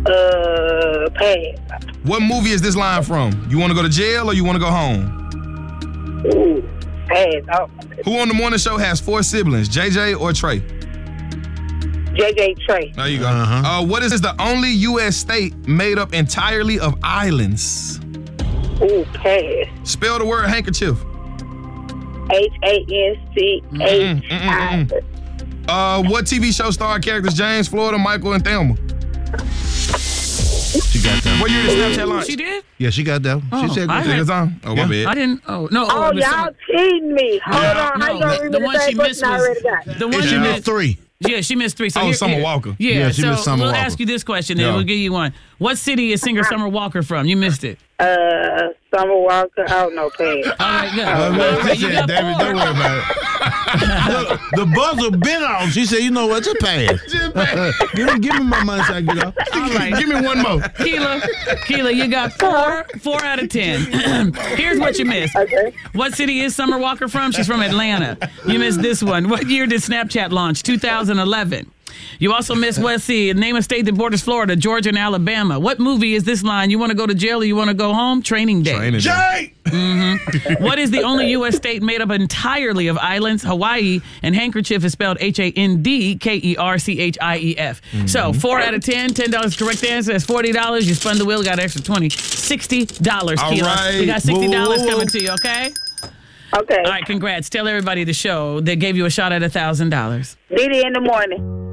Pass. What movie is this line from? You want to go to jail or you want to go home? Ooh, pass. Oh. Who on the morning show has 4 siblings, JJ or Trey? JJ Trey. There you go. What is the only U.S. state made up entirely of islands? Ooh, pass. Spell the word handkerchief. HANCHI. What TV show starred characters James, Florida, Michael, and Thelma? She got that. What year did Snapchat launch? She did? Yeah, she got that. Oh, She said I good. heard- It's on. Oh, my bad. I didn't. Oh, no. Oh, it was y'all cheating me. Hold on. How you gonna the remember one the she same missed question I was already got? the one She she missed missed. 3. Yeah, she missed 3. So Oh, Summer Walker. Yeah, Yeah, she so missed Summer we'll Walker. ask you this question, and Yeah. we'll give you one. What city is singer Summer Walker from? You missed it. Summer Walker. I don't know, pass. All right, good. She You said, got David, 4. don't worry about it. Look, the buzzer been off. She said, you know what? Just pass. give me my money so I can get off. All right. Give me one more. Keela, you got 4 out of 10. Here's what you missed. Okay. What city is Summer Walker from? She's from Atlanta. You missed this one. What year did Snapchat launch? 2011. You also missed, let's see, name a state that borders Florida, Georgia, and Alabama. What movie is this line? You want to go to jail or you want to go home? Training Day. Training Day. Jay! What is the only U.S. state made up entirely of islands? Hawaii, and handkerchief is spelled HANDKERCHIEF. So 4 out of 10, $10 correct answer. That's $40. You spun the wheel, got an extra $20. $60, All Keila. right. We got $60 Whoa. coming to you, okay? Okay. All right, congrats. Tell everybody the show. They gave you a shot at $1,000. Diddy in the morning.